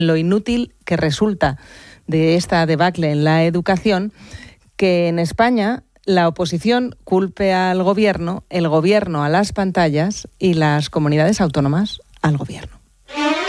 lo inútil que resulta de esta debacle en la educación que en España la oposición culpe al gobierno, el gobierno a las pantallas y las comunidades autónomas al gobierno.